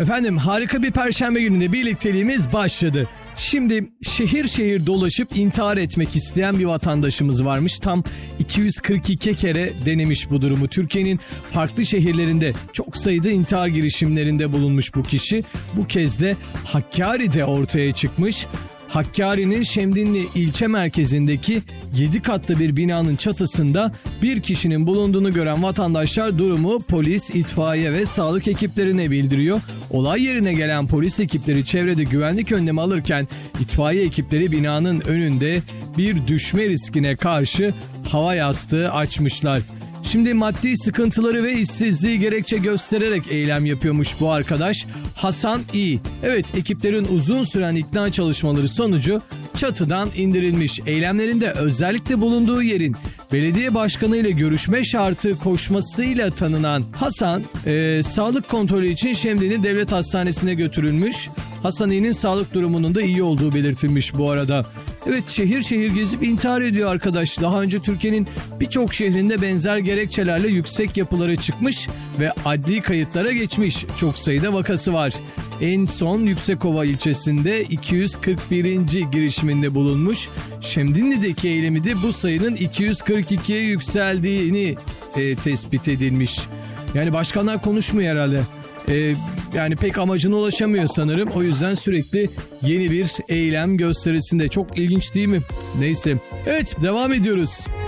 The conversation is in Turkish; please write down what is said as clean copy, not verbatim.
Efendim harika bir perşembe gününde birlikteliğimiz başladı. Şimdi şehir şehir dolaşıp intihar etmek isteyen bir vatandaşımız varmış. Tam 242 kere denemiş bu durumu. Türkiye'nin farklı şehirlerinde çok sayıda intihar girişimlerinde bulunmuş bu kişi. Bu kez de Hakkari'de ortaya çıkmış. Hakkari'nin Şemdinli ilçe merkezindeki 7 katlı bir binanın çatısında bir kişinin bulunduğunu gören vatandaşlar durumu polis, itfaiye ve sağlık ekiplerine bildiriyor. Olay yerine gelen polis ekipleri çevrede güvenlik önlemi alırken itfaiye ekipleri binanın önünde bir düşme riskine karşı hava yastığı açmışlar. Şimdi maddi sıkıntıları ve işsizliği gerekçe göstererek eylem yapıyormuş bu arkadaş. Hasan İ. Evet, ekiplerin uzun süren ikna çalışmaları sonucu çatıdan indirilmiş. Eylemlerinde özellikle bulunduğu yerin belediye başkanı ile görüşme şartı koşmasıyla tanınan Hasan, sağlık kontrolü için Şemdinli Devlet Hastanesi'ne götürülmüş. Hasan İ'nin sağlık durumunun da iyi olduğu belirtilmiş bu arada. Evet, şehir şehir gezip intihar ediyor arkadaş. Daha önce Türkiye'nin birçok şehrinde benzer gerekçelerle yüksek yapılara çıkmış ve adli kayıtlara geçmiş. Çok sayıda vakası var. En son Yüksekova ilçesinde 241. girişiminde bulunmuş. Şemdinli'deki eylemi de bu sayının 242'ye yükseldiğini tespit edilmiş. Yani başkanlar konuşmuyor herhalde. Yani pek amacına ulaşamıyor sanırım. O yüzden sürekli yeni bir eylem gösterisinde. Çok ilginç değil mi? Neyse. Evet, devam ediyoruz.